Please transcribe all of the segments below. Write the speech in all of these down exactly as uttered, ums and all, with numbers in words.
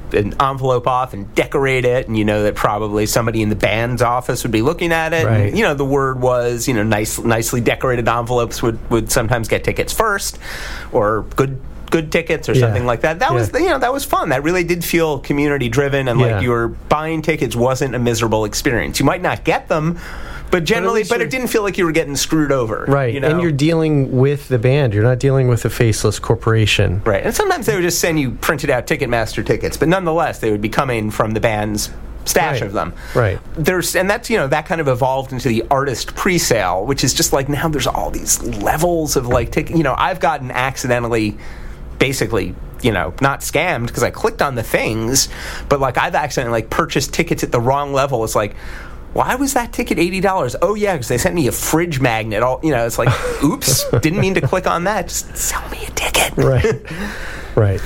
an envelope off and decorate it, and you know that probably somebody in the band's office would be looking at it. Right. And, you know, the word was, you know, nice, nicely decorated envelopes would, would sometimes get tickets first, or good good tickets or Yeah. something like that. That Yeah. was, you know, that was fun. That really did feel community driven, and Yeah. like you were buying tickets wasn't a miserable experience. You might not get them, but generally, least but, you're- it didn't feel like you were getting screwed over. Right, You know? and you're dealing with the band. You're not dealing with a faceless corporation. Right, and sometimes they would just send you printed out Ticketmaster tickets, but nonetheless, they would be coming from the band's stash Right. of them. Right. There's, and that's, you know, that kind of evolved into the artist pre-sale, which is just like, now there's all these levels of like ticket. You know, I've gotten accidentally, basically, you know, not scammed because I clicked on the things, but like I've accidentally like purchased tickets at the wrong level. It's like, why was that ticket eighty dollars? Oh, yeah, because they sent me a fridge magnet. All, you know, it's like, oops, didn't mean to click on that. Just sell me a ticket. Right. Right.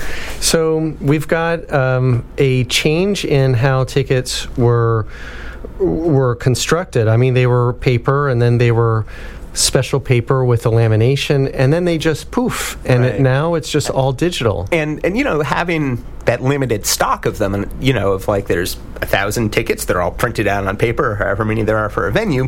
So we've got um, a change in how tickets were were constructed. I mean, they were paper, and then they were special paper with the lamination, and then they just poof, and Right. it, now it's just all digital. And, and, you know, having that limited stock of them, and, you know, if, like, there's a thousand tickets, they're all printed out on paper, or however many there are for a venue,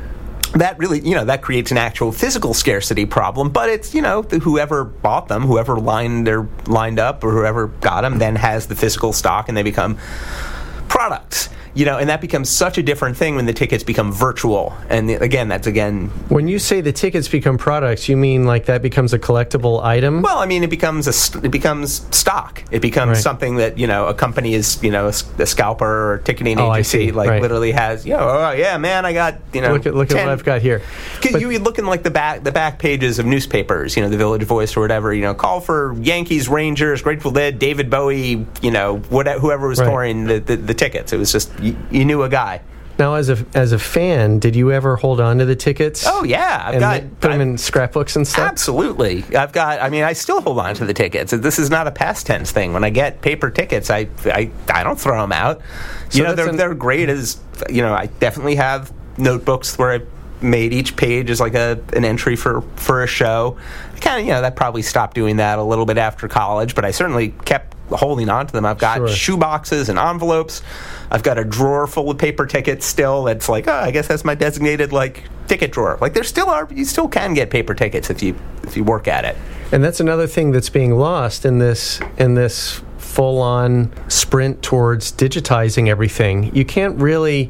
that really, you know, that creates an actual physical scarcity problem. But it's, you know, the, whoever bought them, whoever lined their lined up, or whoever got them, then has the physical stock, and they become products. You know, and that becomes such a different thing when the tickets become virtual. And the, again, that's again. When you say the tickets become products, you mean like that becomes a collectible item? Well, I mean, it becomes a st- it becomes stock. It becomes Right. something that, you know, a company is, you know, a, s- a scalper or ticketing Oh, I agency see. like Right. literally has. You know, oh yeah, man, I got, you know. Look at look at ten what I've got here. Cause But- you you look in like the back the back pages of newspapers, you know, the Village Voice or whatever. You know, call for Yankees, Rangers, Grateful Dead, David Bowie. You know, whatever, whoever was Right. touring the, the the tickets. It was just you, you knew a guy. Now, as a as a fan, did you ever hold on to the tickets? Oh yeah, I've and got ma- put them I've- in scrapbooks and stuff. Absolutely. I've got, I mean, I still hold on to the tickets. This is not a past tense thing. When I get paper tickets, I I, I don't throw them out. So You know, that's they're, an- they're great as, you know, I definitely have notebooks where I made each page as like a an entry for, for a show. I kind of, you know, that probably stopped doing that a little bit after college, but I certainly kept holding on to them. I've got Sure. shoe boxes and envelopes. I've got a drawer full of paper tickets still. That's like, oh, I guess that's my designated like ticket drawer. Like there still are, you still can get paper tickets if you if you work at it. And that's another thing that's being lost in this in this full-on sprint towards digitizing everything. You can't really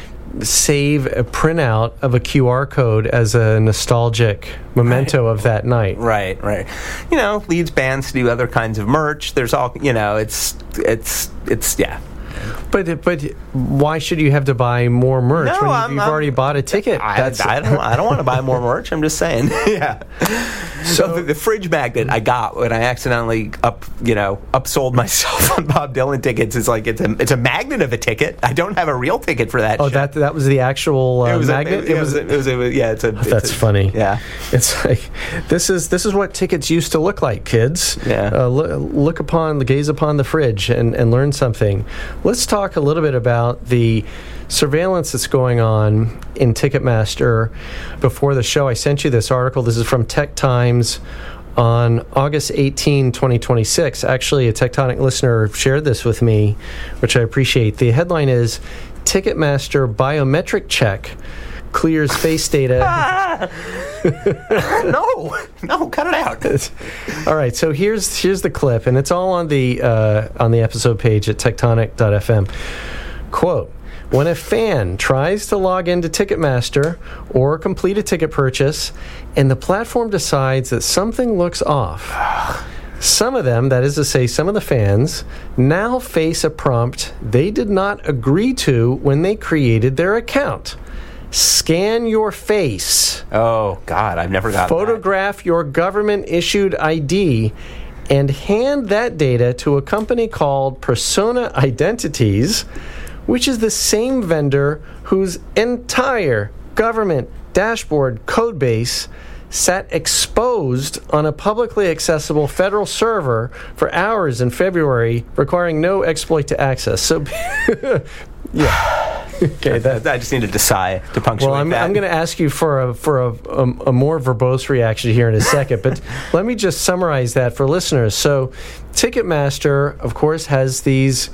save a printout of a Q R code as a nostalgic memento Right. of that night. Right, right. You know, leads bands to do other kinds of merch. There's all, you know, it's it's it's yeah. But but why should you have to buy more merch No, when I'm- you've I'm- already bought a ticket? I, I don't I don't want to buy more merch. I'm just saying. yeah. So the, the fridge magnet I got when I accidentally up you know upsold myself on Bob Dylan tickets is like it's a it's a magnet of a ticket. I don't have a real ticket for that. Oh, shit. that that was the actual uh, it was magnet. A, it, was, a, it was a, yeah. It's a. it's That's a- funny. Yeah. It's like this is this is what tickets used to look like, kids. Yeah. Uh, look, look upon the gaze upon the fridge and, and learn something. Let's talk a little bit about the surveillance that's going on in Ticketmaster. Before the show, I sent you this article. This is from Tech Times on August eighteenth, twenty twenty-six. Actually, a Tectonic listener shared this with me, which I appreciate. The headline is Ticketmaster Biometric Check Clears Face Data. no, no, cut it out. All right, so here's here's the clip, and it's all on the uh, on the episode page at tectonic dot f m. Quote, when a fan tries to log into Ticketmaster or complete a ticket purchase, and the platform decides that something looks off, some of them, that is to say some of the fans, now face a prompt they did not agree to when they created their account. Scan your face. Oh God, I've never got Photograph your government-issued I D and hand that data to a company called Persona Identities, which is the same vendor whose entire government dashboard code base sat exposed on a publicly accessible federal server for hours in February, requiring no exploit to access. So, yeah. Okay, that, I just needed to sigh to punctuate well, I'm, that. I'm going to ask you for a for a, a, a more verbose reaction here in a second, but let me just summarize that for listeners. So, Ticketmaster, of course, has these